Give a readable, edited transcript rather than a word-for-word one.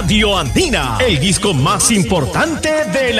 Radio Andina, el disco más importante de la